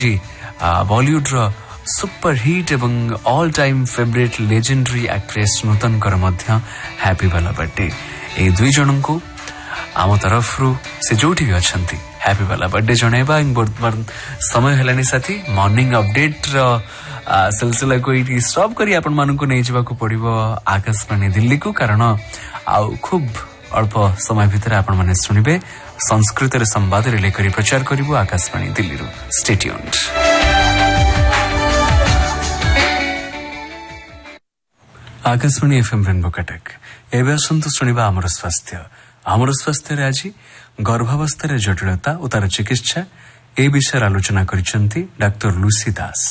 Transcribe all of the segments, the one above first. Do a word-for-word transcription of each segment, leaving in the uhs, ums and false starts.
बॉलीवुड रो super hit एवं all time favourite legendary actress नूतन कर मध्य happy वाला बर्थडे ए दुई जन को आम तरफ रु से जोठी भी अछंती हैप्पी वाला बर्थडे जणेबा वर्तमान समय हेलानी साथी मॉर्निंग अपडेट रो सिलसिला को इटी स्टॉप करी आपण मानन को नै जिबा को पड़िबो आकाशवाणी दिल्ली को कारण आ खूब अल्प समय भितर आपण माने सुनिबे संस्कृत रे संवाद रिले करी प्रचार करिवो आकाशवाणी दिल्ली रो stay tuned. Akashvani FM rainbow Cuttack एबे असंत सुनिबा हमर स्वास्थ्य हमर स्वास्थ्य रे आज गर्भावस्था रे जटिलता और तार चिकित्सा ए विषय आलोचना करिसंती डॉक्टर लुसी दास।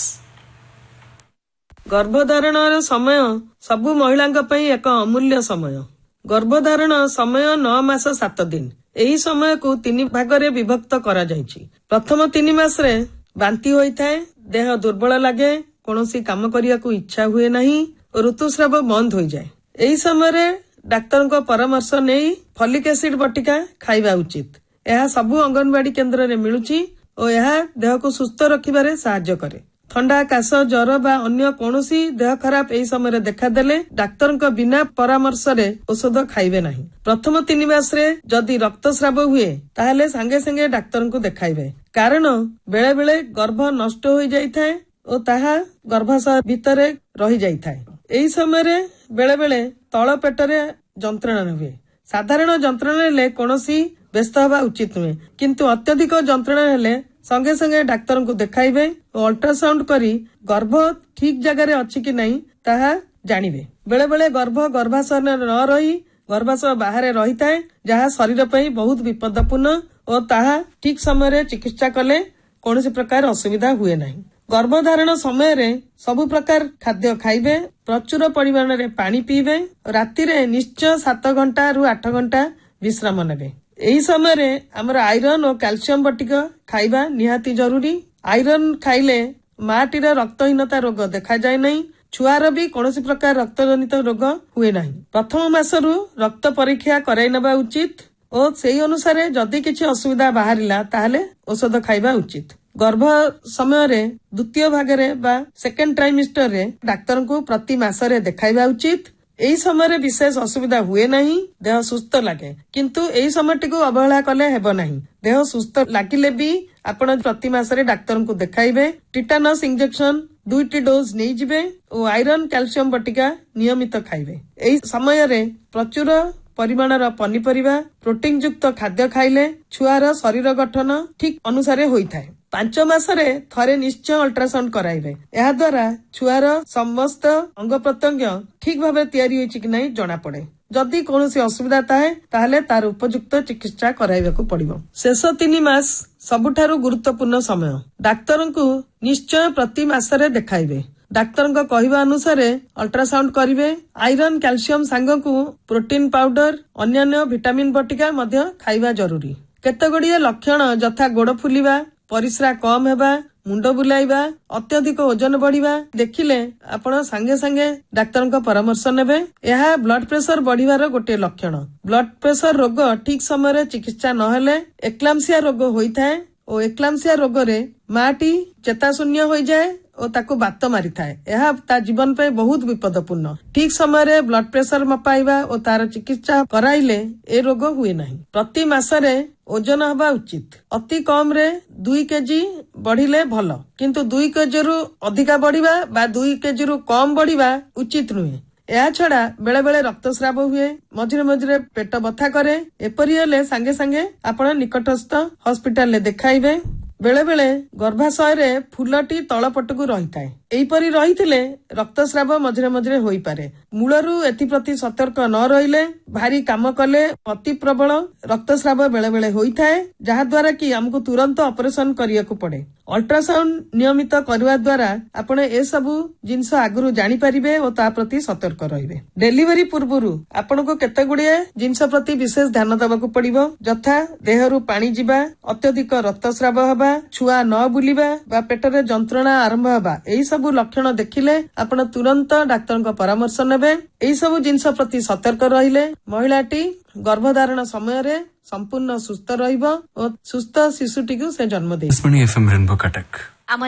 गर्भधारण समय सबु महिलांक पई एक अमूल्य समय। गर्भधारण समय नौ मास सात दिन। एही समय को तीन भागरे विभक्त करा जायछि। प्रथम तीन मास रे बांती होई थाए, देह दुर्बल लागे, कोनोसी काम करिया को इच्छा हुए नहीं और ऋतुस्राव बंद हो जाए। एही समय रे डाक्टर को परामर्श नहीं फॉलिक एसिड बटिका खाइबा उचित। यह सबु अंगनवाड़ी केंद्र रे मिलुची और यह देह को सुस्थ रखिबारे सहायता करे। थंडा काश जर बा अन्य कोनोसी देह खराब एही समय रे देखा देले डाक्टर को बिना परामर्श रे औषध खाइबे नहीं। प्रथम तीन मास रे जदि रक्तस्राव हुए ताहले संगे संगे डाक्टर को देखाइबे, कारण बेले बेले गर्भ नष्ट हो जाई थाए और ताहा गर्भाशय भितरे रही जाई थाए। एही समय रे बेले बेले तळ पेटरे जंत्रणा हुए। साधारण जंत्रणा हेले कोनोसी व्यस्त हवा उचित नुहे, किंतु अत्यधिक जंत्रणा हेले संगे संगे डाक्टर को देखाइबे और अल्ट्रासाउंड करी गर्भ ठीक जगह अच्छी कि नहीं ताहा जानिबे। बेले बेले गर्भ गर्भाशय न रही गर्भाशय बाहर रही थाए, जहाँ शरीर पे बहुत विपदपूर्ण और ताहा ठीक समय रे चिकित्सा कले कौन प्रकार असुविधा हुए नहीं। गर्भधारण समय रे सबु प्रकार खाद्य खाइबे, प्रचुर परिमाण रे पानी पीबे, राति रे निश्चय सात घंटा रु आठ घंटा विश्राम नेबे। एही समय रे हमर आयरन और कैल्शियम बटिका खाइबा निहाती जरूरी। आयरन खाइले माटीर रक्तहीनता रोग देखा जाए नहीं, छुआर भी कौनसी प्रकार रक्तजनित रोग हुए नहीं। प्रथम मासरु रक्त परीक्षा कराई नबा उचित और सेही अनुसार जदि किछि असुविधा बाहरिला ताहले औषध खाइबा उचित। गर्भ समय रे द्वितीय भागरे बा सेकेंड ट्राइमेस्टर रे डाक्टर को प्रति मासरे देखाइबा उचित। एही समय रे विशेष असुविधा हुए नहीं, देह सुस्थ लागे, किंतु एही समयटी को अवहेला कले हेबो नहीं। देह सुस्थ लागिले भी आपण प्रति मासरे डाक्टर को देखाइबे। टिटानस इंजेक्शन दुईटी डोज नहीं जिबे और आयरन कैल्शियम बटिका नियमित खाइबे। एही समय रे प्रचुर परिमाणर पनीपरिबा प्रोटीन युक्त खाद्य खाइले छुआर शरीर गठन ठीक अनुसारे होई थाए। पांच मासरे थरे निश्चय अल्ट्रासाउंड कराइबे। यह द्वारा छुआर समस्त अंग प्रत्यंग ठीक भावे तैयारी होइछि कि नहीं जଣା पड़े। जदि कौनसी असुविधा थाए ताहले तार उपयुक्त चिकित्सा कराइबाकू पड़िबो। शेष तीन मास सबुठारु गुरुत्वपूर्ण समय। डाक्टर को निश्चय प्रति मासरे देखाइबे। डाक्टर को कहवा अनुसार अल्ट्रासाउंड करिवे। आयरन कैल्शियम सांग को प्रोटीन पाउडर अन्यान्य विटामिन बटिका मध्य खाइबा जरूरी। केतेगुड़िए लक्षण यथा गोड़ फुलिबा, परिश्रा कम हेबा, मुंड बुलाइबा, अत्यधिक ओजन बढ़िबा देखिले आपण संगे संगे डाक्टर को परामर्श नेबे। यह ब्लड प्रेशर बढ़िबार गोटे लक्षण। ब्लड प्रेशर रोग ठीक समय रे चिकित्सा नहेले एक्लाम्सिया रोग होई थाए और एक्लाम्सिया रोग रे माटी चेता शून्य हो जाए और ताको बात मारी थाए। यह ता जीवन पे बहुत विपदपूर्ण। ठीक समय रे ब्लड प्रेशर मपाइबा और तार चिकित्सा कराइले ए रोग हुए नहीं। प्रति मासरे ओजन हवा उचित। अति कम रे दुई केजी बढ़िले भल, किंतु दुई केजी रु अधिका बढ़िबा बा दुई केजी रु कम बढ़िबा उचित नुहे। या छड़ा बेले बेले रक्तस्राव हुए, मझिरे मझिरे पेट बथा करे, एपरि हेले संगे संगे आपण निकटस्थ हॉस्पिटल ले देखाइबे। बेले बेले गर्भाशय रे फुलटी तलपटकू रही थाए। एहीपरि रहिथिले रक्तस्राव मझिरे मझिरे होई पारे। मूलरू एथिप्रति सतर्क न रहिले भारी काम कले अति प्रबल रक्तस्राव बेले बेले होई थाए, जहा द्वारा कि हमको तुरंत ऑपरेशन करियाकू पड़े। अल्ट्रासाउंड नियमित करवा द्वारा आपण ए सबु जिनस आगुरु जानि परिबे और ता प्रति सतर्क रहिबे। डेलीवरी पूर्वरु आपण को केते गुड़िए जिनस प्रति विशेष ध्यान देबाकू पड़िबो, यथा देहरु पानी जिबा, अत्यधिक रक्तस्राव हबा, छुआ न बुलिबा बा पेटरे जंत्रणा आरंभ हबा। एही सबु लक्षण देखिले आपण तुरंत डाक्टर को परामर्श नेबे। एही सबु जिनस प्रति सतर्क रहिले महिलाटी गर्भधारण समय रे संपूर्ण सुस्थ रहिबो और सुस्थ शिशुटी को से जन्म दे। FM rainbow Cuttack.